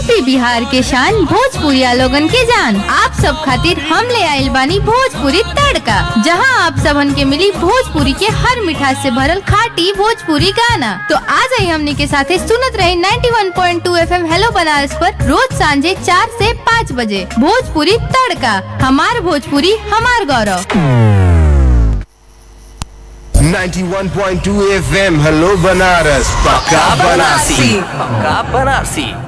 UP Bihar के शान भोजपुरिया लोगन के जान। आप सब खातिर हम ले आइल बानी भोजपुरी तड़का, जहां आप सबन के मिली भोजपुरी के हर मिठास से भरल खाटी भोजपुरी गाना। तो आज ही हमनी के साथे सुनत रहे 91.2 FM हेलो बनारस पर रोज सांझे 4 से 5 बजे भोजपुरी तड़का। हमार भोजपुरी हमार गौरव। 91.2 FM हेलो बनारस, पक्का बनारसी।